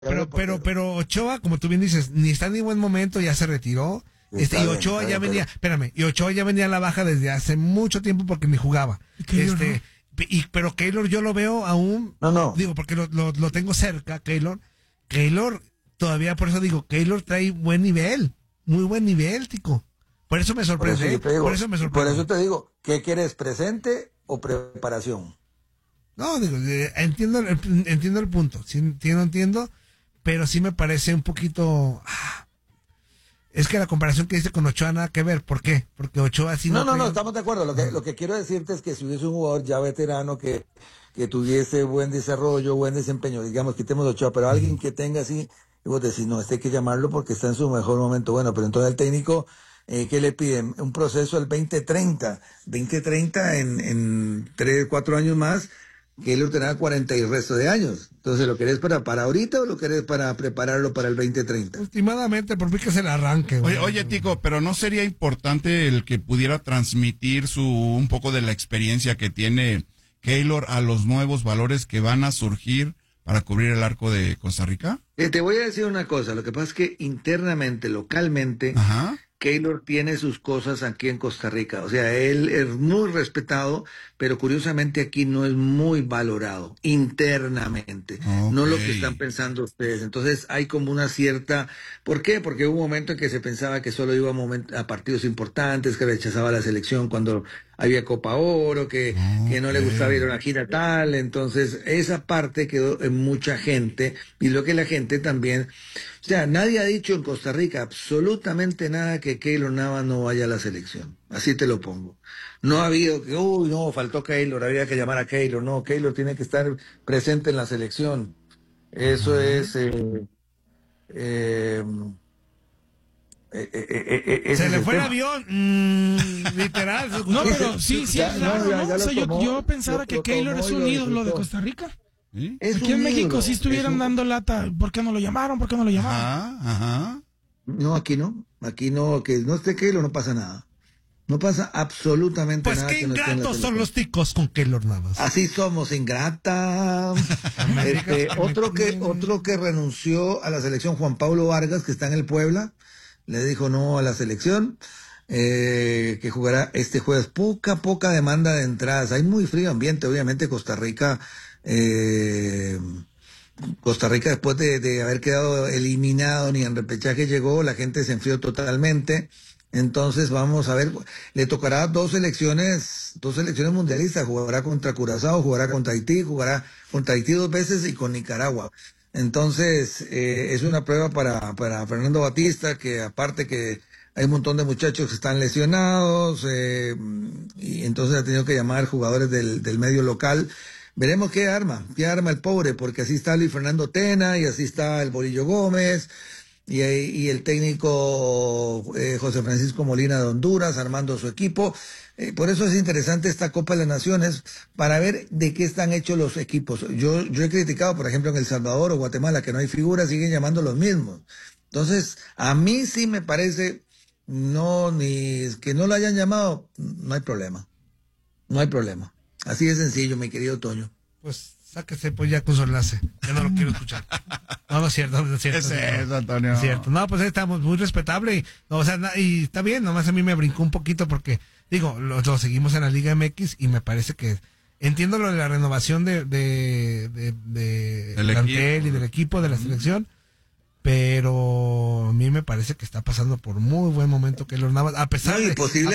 Pero Ochoa, como tú bien dices, ni está ni buen momento, ya se retiró. Y Ochoa ya venía, espérame, y Ochoa ya venía a la baja desde hace mucho tiempo porque ni jugaba. Pero Keylor yo lo veo aún, digo, porque lo tengo cerca, Keylor todavía, por eso digo, Keylor trae buen nivel, muy buen nivel, tico. Por eso me sorprende. Por eso te digo, ¿qué quieres, presente o preparación? No, digo, entiendo el punto, sí, entiendo, pero sí me parece un poquito... Es que la comparación que dice con Ochoa nada que ver. ¿Por qué? Porque Ochoa sí no, estamos de acuerdo. Lo que quiero decirte es que si hubiese un jugador ya veterano que tuviese buen desarrollo, buen desempeño, digamos, quitemos Ochoa, pero alguien que tenga así, y vos decís, no, este hay que llamarlo porque está en su mejor momento. Bueno, pero entonces el técnico, ¿qué le piden? Un proceso al 2030. 2030 en 3, 4 años más, que él tendrá 40 y el resto de años. Entonces, ¿lo querés para ahorita o lo querés para prepararlo para el 2030? Últimamente, por mí que se le arranque. Oye, Tico, pero ¿no sería importante el que pudiera transmitir un poco de la experiencia que tiene Keylor a los nuevos valores que van a surgir para cubrir el arco de Costa Rica? Te voy a decir una cosa, lo que pasa es que internamente, localmente, Keylor tiene sus cosas aquí en Costa Rica. O sea, él es muy respetado, pero curiosamente aquí no es muy valorado internamente. No lo que están pensando ustedes. Entonces hay como una cierta... ¿Por qué? Porque hubo un momento en que se pensaba que solo iba a partidos importantes, que rechazaba la selección cuando había Copa Oro, que no le gustaba ir a una gira tal. Entonces esa parte quedó en mucha gente, y lo que la gente también... O sea, nadie ha dicho en Costa Rica absolutamente nada que Keylor Navas no vaya a la selección. Así te lo pongo. No ha habido que, faltó Keylor, había que llamar a Keylor. No, Keylor tiene que estar presente en la selección. Eso es... se le fue el avión, literal. No, pero sí, es raro, ¿no? O sea, yo pensaba que Keylor es un ídolo de Costa Rica. ¿Sí? Aquí en México si estuvieran dando lata, ¿por qué no lo llamaron? No, aquí no, que no esté Keylor no pasa nada. No pasa absolutamente nada. Pues qué ingratos son los ticos con Keylor Navas. Así somos, ingrata. Otro que renunció a la selección, Juan Pablo Vargas, que está en el Puebla, le dijo no a la selección, que jugará este jueves. Poca demanda de entradas. Hay muy frío ambiente, obviamente Costa Rica después de haber quedado eliminado, ni en repechaje llegó, la gente se enfrió totalmente. Entonces vamos a ver, le tocará dos selecciones mundialistas, jugará contra Curazao, jugará contra Haití 2 veces y con Nicaragua. Entonces es una prueba para Fernando Batista, que aparte que hay un montón de muchachos que están lesionados, y entonces ha tenido que llamar jugadores del medio local. Veremos qué arma el pobre, porque así está Luis Fernando Tena, y así está el Bolillo Gómez, y el técnico José Francisco Molina de Honduras armando su equipo. Por eso es interesante esta Copa de las Naciones, para ver de qué están hechos los equipos. Yo he criticado, por ejemplo, en El Salvador o Guatemala, que no hay figuras, siguen llamando los mismos. Entonces, a mí sí me parece, ni que no lo hayan llamado, no hay problema. No hay problema. Así de sencillo, mi querido Toño. Pues sáquese pues ya con su enlace. Yo no lo quiero escuchar. No es cierto. Es eso, Antonio. Es cierto. No, pues ahí estamos, muy respetable. Y está bien, nomás a mí me brincó un poquito porque, digo, lo seguimos en la Liga MX y me parece que entiendo lo de la renovación del plantel y del equipo de la selección, pero a mí me parece que está pasando por muy buen momento Keylor Navas, a pesar del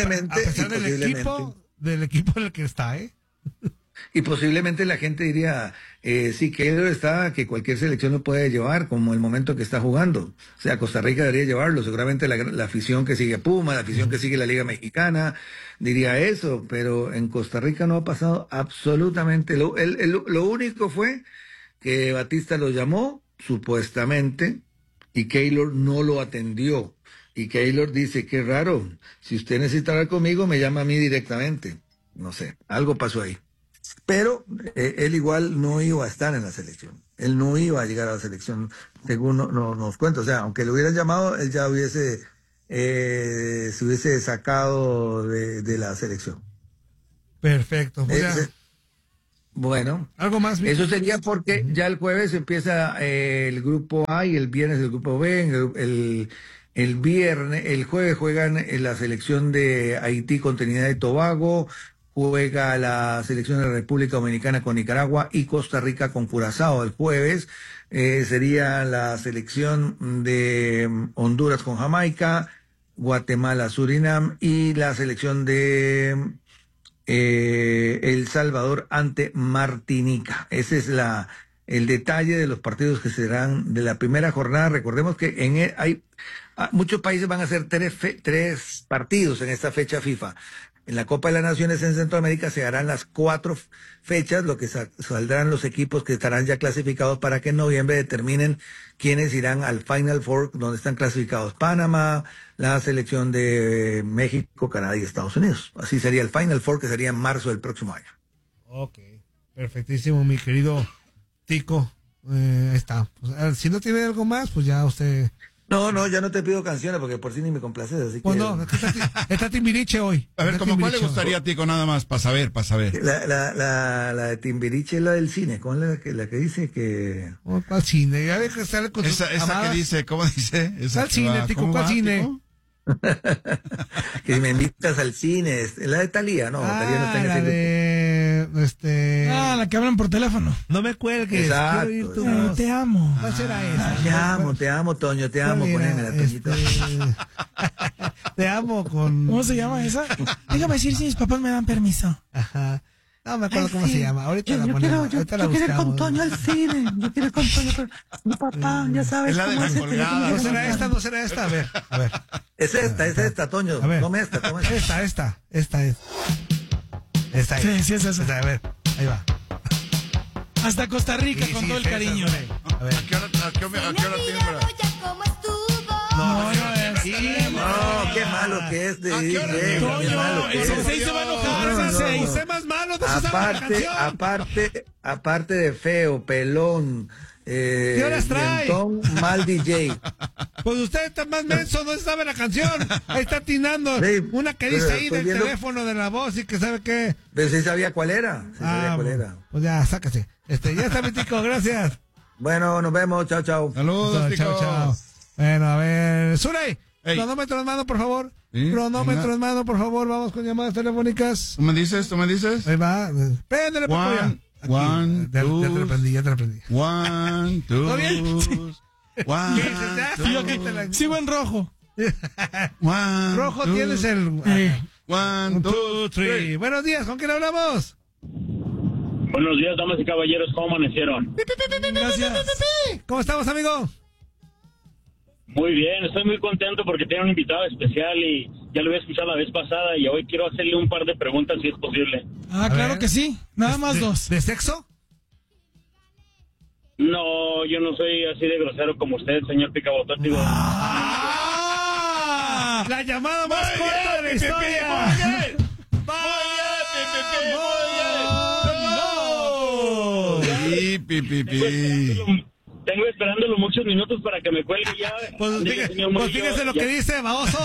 equipo en el que está, Y posiblemente la gente diría, sí, Keylor está, que cualquier selección lo puede llevar, como el momento que está jugando. O sea, Costa Rica debería llevarlo. Seguramente la afición que sigue a Puma, la afición que sigue la Liga Mexicana, diría eso. Pero en Costa Rica no ha pasado absolutamente. Lo único fue que Batista lo llamó, supuestamente, y Keylor no lo atendió. Y Keylor dice, qué raro, si usted necesita hablar conmigo, me llama a mí directamente. No sé, algo pasó ahí. Pero él igual no iba a estar en la selección. Él no iba a llegar a la selección, según nos cuenta. O sea, aunque lo hubieran llamado, él ya se hubiese sacado de la selección. Perfecto. Bueno, ¿Algo más? eso sería porque ya el jueves empieza el grupo A y el viernes el grupo B. El jueves juegan la selección de Haití con Trinidad y Tobago, juega la selección de la República Dominicana con Nicaragua y Costa Rica con Curazao. El jueves sería la selección de Honduras con Jamaica, Guatemala, Surinam y la selección de El Salvador ante Martinica. Ese es el detalle de los partidos que serán de la primera jornada. Recordemos que muchos países van a hacer tres partidos en esta fecha FIFA. En la Copa de las Naciones en Centroamérica se harán las 4 fechas, lo que saldrán los equipos que estarán ya clasificados para que en noviembre determinen quiénes irán al Final Four, donde están clasificados Panamá, la selección de México, Canadá y Estados Unidos. Así sería el Final Four, que sería en marzo del próximo año. Ok, perfectísimo, mi querido Tico. Ahí está. Pues, si no tiene algo más, pues ya usted... No, ya no te pido canciones porque por si ni me complaces, así pues que... no, está Timbiriche hoy. A ver, ¿cuál le gustaría a Tico nada más? Para saber. La de Timbiriche es la del cine. ¿Cómo es la que dice que...? ¿Cuál cine? Ya deja de estar con esa que dice, ¿cómo dice? ¿Cuál cine, Tico? ¿Cuál cine? Tico? Que me invitas al cine. Es la de Thalía, ¿no? Thalía no está en la de... la que hablan por teléfono. No me cuelgues. Exacto. Quiero oír tu voz. Te amo. ¿Cuál será esa? Te amo, Toño, te amo. Ponémela, Toñito. Te amo con... ¿Cómo se llama esa? Déjame decir si mis papás me dan permiso. Ajá. No me acuerdo cómo se llama. Ahorita la ponemos. Yo quiero ir con Toño al cine. Yo quiero ir con Toño. Pero mi papá, ya sabes. Es la de cómo la es colgada. No será esta. A ver. Es esta, Toño. A ver. Tome esta. Esta es. Esta es. Sí, es esa. A ver, ahí va. Hasta Costa Rica, Sí, con sí, todo el es cariño. esa, a ver. ¿A qué hora tiembla? No es. No, qué malo que es de qué malo que es. Sensei se va a enojar, Sensei. Usted más malo, no se sabe la canción. Aparte de feo, pelón, ¿Qué horas trae? dientón, mal DJ. Pues usted está más menso, no se sabe la canción. Ahí está atinando Sí, una que pero dice ahí estoy del viendo- teléfono de la voz y que sabe qué. Pero sí sabía cuál era. Pues ya, sácase. Ya está mi Tico, gracias. Bueno, nos vemos. Chao. Saludos, Tico. Chao. Bueno, a ver. Surey, Ey. cronómetro en mano, por favor. Sí, Cronómetro venga. en mano, por favor. Vamos con llamadas telefónicas. ¿Tú me dices? Ahí va. Préndele, Paco, ya. Aquí. One, Ya te lo aprendí. 1, 2, ¿Todo bien? 1, Sí, ok. Sigo en rojo. Rojo tienes el... 1, 2, 3. Buenos días, ¿con quién hablamos? Buenos días, damas y caballeros, ¿cómo amanecieron? Gracias. ¿Cómo estamos, amigo? Muy bien, estoy muy contento porque tengo un invitado especial y ya lo había escuchado la vez pasada y hoy quiero hacerle un par de preguntas si es posible. Ah, A claro ver. que sí. Nada más dos. ¿De sexo? No, yo no soy así de grosero como usted, señor Picabotótico. La llamada más corta de la historia. Tengo esperándolo muchos minutos para que me cuelgue ya. Pues Dice, señor fíjese Murillo, lo ya que dice, baboso.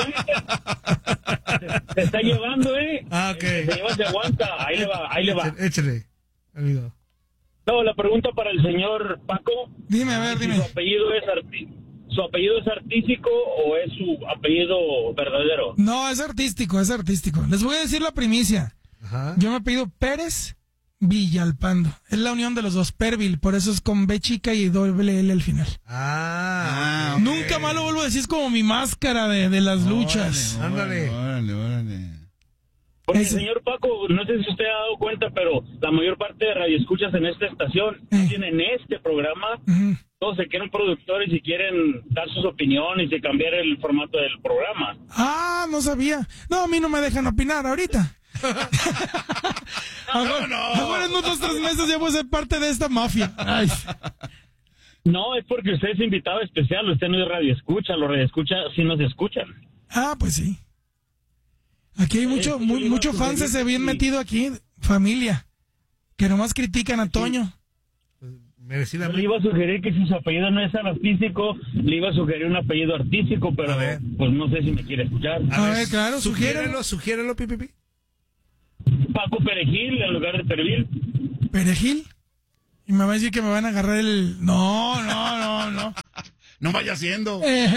Se está llevando, ¿eh? Ah, ok. El señor se aguanta, ahí le va. Échale, amigo. No, la pregunta para el señor Paco. Dime, a ver, Si dime. ¿Su apellido es artístico o es su apellido verdadero? No, es artístico. Les voy a decir la primicia. Ajá. Yo me apellido Pérez Villalpando. Es la unión de los dos, Pervil, por eso es con B chica y doble L al final. Ah, Nunca más lo vuelvo a decir, es como mi máscara de las luchas. Ándale. Órale. Porque, Ese- señor Paco, no sé si usted ha dado cuenta, pero la mayor parte de radioescuchas en esta estación tienen este programa. Ujú. Todos se quieren productores y quieren dar sus opiniones y cambiar el formato del programa. Ah, no sabía. No, a mí no me dejan opinar ahorita. Ahora en unos 3 meses ya voy a ser parte de esta mafia. Ay. No, es porque usted es invitado especial, usted no es radioescucha, los radioescuchas sí nos escuchan. Ah, pues sí. Aquí hay mucho fans ese bien metido aquí, familia, que nomás critican a Toño. Yo le Merecidamente. iba a sugerir que si su apellido no es artístico, le iba a sugerir un apellido artístico, pero A ver. pues no sé si me quiere escuchar. A ver, claro, sugiérelo. Sugiérelo, pipipi. Paco Perejil en lugar de Pervil. ¿Perejil? Y me va a decir que me van a agarrar el... No. No vaya siendo.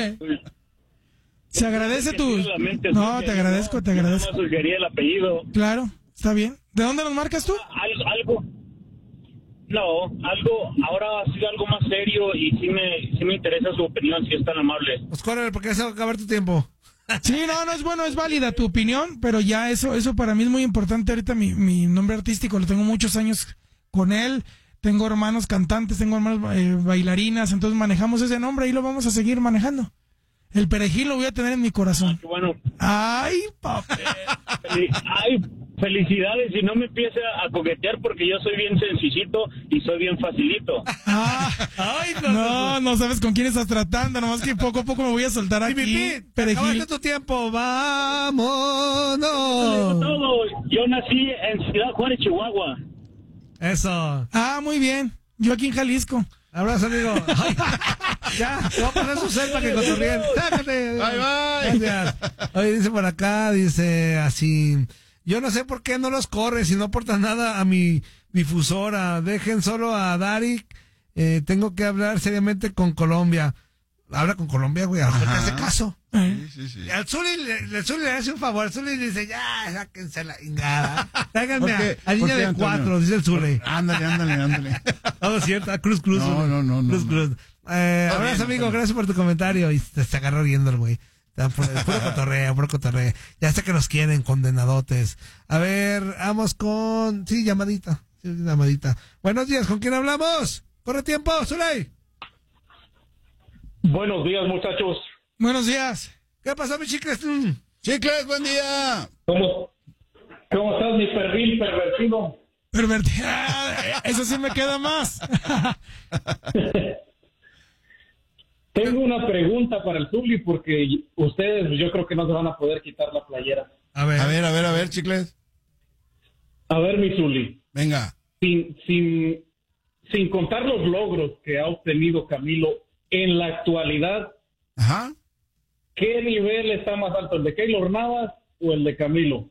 Se agradece tu... No, te agradezco. Nada más sugería el apellido. Claro, está bien. ¿De dónde nos marcas tú? Algo. No, ahora sí algo más serio y sí me interesa su opinión, si es tan amable. Pues córrele, porque ya se va a acabar tu tiempo. Sí, no es bueno, es válida tu opinión, pero ya eso para mí es muy importante. Ahorita mi nombre artístico lo tengo muchos años con él. Tengo hermanos cantantes, tengo hermanos bailarinas, entonces manejamos ese nombre y lo vamos a seguir manejando. El Perejil lo voy a tener en mi corazón. Qué bueno. Ay, papá. Ay, felicidades y no me empiece a coquetear porque yo soy bien sencillito y soy bien facilito. Ay, No sabes con quién estás tratando, nomás que poco a poco me voy a soltar aquí. Perejil. Acabaste tu tiempo, vámonos. Todo. Yo nací en Ciudad Juárez, Chihuahua. Eso. Muy bien. Yo aquí en Jalisco. Abrazo, amigo. Ay, ya, te voy a poner su cel para que cotorreen. Sácate. Bye. Gracias. Oye, dice por acá, dice así, yo no sé por qué no los corre, si no aporta nada a mi difusora. Dejen solo a Darik. Tengo que hablar seriamente con Colombia. Habla con Colombia, güey, a lo mejor te hace caso. Sí. Al Zuli le hace un favor, el Zuli dice, ya, sáquense la ingada. Tráiganme a niña de 4, dice el Zuli. Ándale. Todo cierto, Cruz. No. Cruz. Abrazo, amigo, gracias por tu comentario. Y se agarró riendo el güey. Puro cotorreo. Ya sé que nos quieren, condenadotes. A ver, vamos con... Sí, llamadita. Buenos días, ¿con quién hablamos? Corre tiempo, Zuley. Buenos días, muchachos. Buenos días. ¿Qué pasó, mi chicles? Chicles, buen día. ¿Cómo estás, mi perril pervertido? Eso sí me queda más. Tengo una pregunta para el Zuli porque ustedes yo creo que no se van a poder quitar la playera. A ver, Chicles. A ver, mi Zuli. Venga. Sin contar los logros que ha obtenido Camilo en la actualidad, Ajá. ¿qué nivel está más alto, el de Keylor Navas o el de Camilo?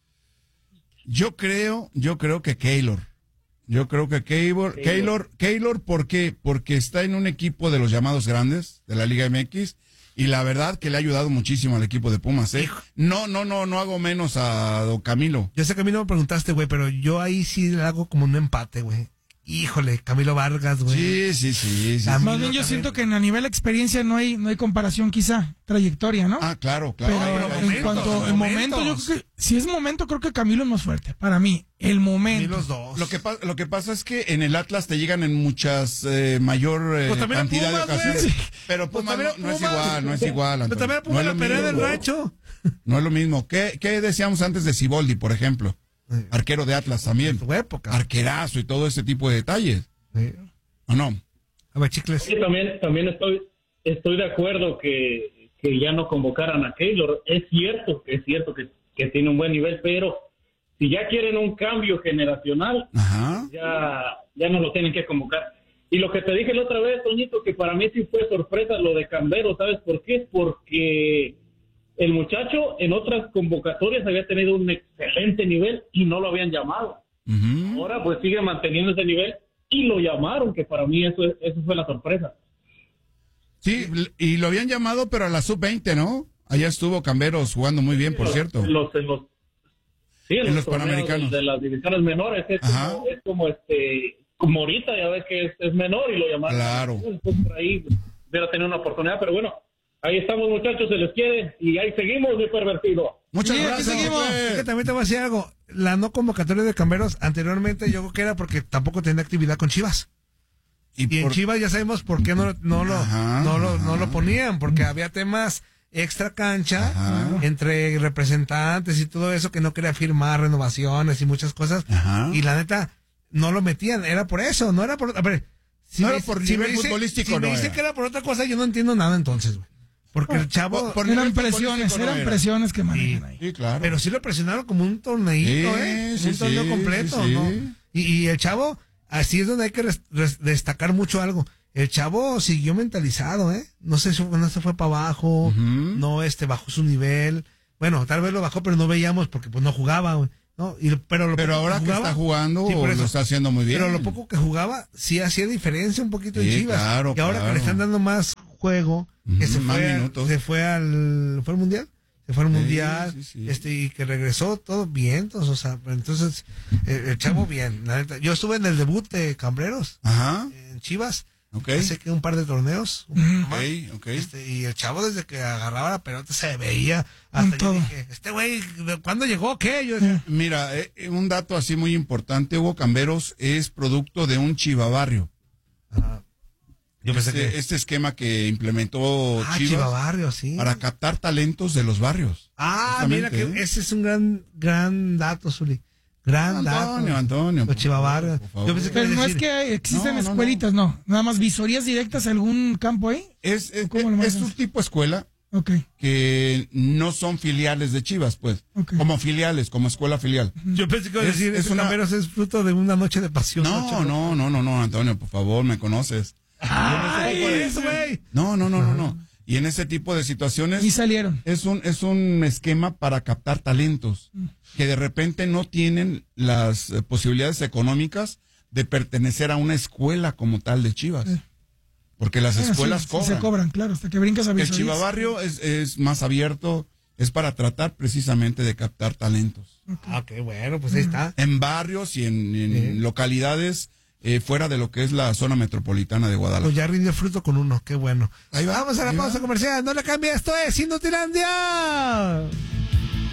Yo creo que Keylor. Yo creo que Keylor, ¿por qué? Porque está en un equipo de los llamados grandes de la Liga MX y la verdad que le ha ayudado muchísimo al equipo de Pumas, ¿eh? No hago menos a don Camilo. Yo sé que a mí no me preguntaste, güey, pero yo ahí sí le hago como un empate, güey. Híjole, Camilo Vargas, güey. Sí. Más bien yo siento que a nivel experiencia no hay comparación quizá, trayectoria, ¿no? Claro. Pero momentos, en cuanto al momento, yo creo que si es momento, creo que Camilo es más fuerte. Para mí, el momento. Y los dos. Lo que pasa es que en el Atlas te llegan en muchas mayor cantidad Pumas, de ocasiones. güey. Pero Pumas Pues no es igual, Pero Antonio. también No es la lo pelea del mismo. rancho. No es lo mismo. ¿Qué decíamos antes de Siboldi, por ejemplo? Arquero de Atlas también. En tu época. Arquerazo y todo ese tipo de detalles. Sí. ¿O no? A ver, chicles. Sí, también estoy de acuerdo que ya no convocaran a Keylor. Es cierto que tiene un buen nivel, pero si ya quieren un cambio generacional, Ajá. ya no lo tienen que convocar. Y lo que te dije la otra vez, Toñito, que para mí sí fue sorpresa lo de Cambero, ¿sabes por qué? Porque el muchacho en otras convocatorias había tenido un excelente nivel y no lo habían llamado. Uh-huh. Ahora pues sigue manteniendo ese nivel y lo llamaron, que para mí eso fue la sorpresa. Sí, y lo habían llamado, pero a la sub-20, ¿no? Allá estuvo Camberos jugando muy bien, por cierto. En los los Panamericanos. De las divisiones menores, es como ahorita, ya ves que es menor y lo llamaron. Claro. Entonces, por ahí hubiera tenido una oportunidad, pero bueno, ahí estamos, muchachos, se les quiere y ahí seguimos, mi pervertido. Muchas Sí, aquí gracias. seguimos. José. Es que también te voy a decir algo. La no convocatoria de Camberos anteriormente yo creo que era porque tampoco tenía actividad con Chivas. Y en Chivas ya sabemos por qué no lo ponían, porque había temas extra cancha entre representantes y todo eso que no quería firmar renovaciones y muchas cosas. Ajá. Y la neta, no lo metían, era por eso, no era por... A ver, No era por nivel futbolístico, si me no dicen era. que era por otra cosa, yo no entiendo nada entonces, güey. Porque el chavo... Por nivel Eran presiones, futbolístico no era. presiones que manejan ahí. Sí, claro. Pero sí lo presionaron como un torneito, Sí, un torneo sí, completo, sí. ¿no? Y el chavo, así es donde hay que destacar mucho algo. El chavo siguió mentalizado, no se fue para abajo, no bajó su nivel. Bueno, tal vez lo bajó, pero no veíamos porque pues no jugaba, güey. ¿no? Pero ahora que está jugando, sí, lo está haciendo muy bien. Pero lo poco que jugaba, sí hacía diferencia un poquito en Sí, Chivas. claro, y ahora que le están dando más juego, que más minutos. fue al Mundial. Se fue al Mundial, sí. y que regresó todo bien, entonces, el chavo bien, la neta. Yo estuve en el debut de Cambreros, Ajá. en Chivas, Okay. hace que un par de torneos, Okay. y el chavo desde que agarraba la pelota se veía, hasta yo dije, este güey, ¿cuándo llegó? ¿Qué? Yo decía, Mira, un dato así muy importante, Hugo Camberos es producto de un chivabarrio. yo pensé que... Este esquema que implementó Chivas Chivabarrio, sí. para captar talentos de los barrios. Mira que ese es un gran dato, Zuli. Gran dato. Antonio. Los chivabarrios. Por favor. Yo pensé que Pero iba a no es decir, que existen No. escuelitas, no. Nada más visorías directas a algún campo ahí. Es ¿Cómo lo un manejas? tipo escuela Ok. que no son filiales de Chivas, pues. Ok. Como filiales, como escuela filial. yo pensé que iba a Es- decir, es ese una- Cambreros es fruto de una noche de pasión. No, Antonio, por favor, me conoces. ¡Ay, eso, güey! No. Y en ese tipo de situaciones Y salieron. es un esquema para captar talentos que de repente no tienen las posibilidades económicas de pertenecer a una escuela como tal de Chivas. Porque las escuelas Sí, cobran. se cobran, claro, hasta que brincas a El visorías. chivabarrio es más abierto, es para tratar precisamente de captar talentos. Ok, bueno, pues ahí está. En barrios y en localidades fuera de lo que es la zona metropolitana de Guadalajara. Pues ya rindió fruto con uno, qué bueno. Ahí va, Vamos a la ahí pausa va. comercial, no le cambie, esto es Inutilandia.